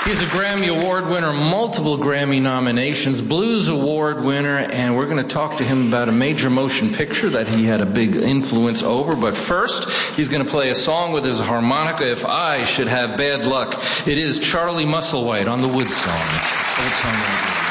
He's a Grammy Award winner, multiple Grammy nominations, Blues Award winner, and we're going to talk to him about a major motion picture that he had a big influence over. But first, he's going to play a song with his harmonica, If I Should Have Bad Luck. It is Charlie Musselwhite on the Wood Song. Old Song.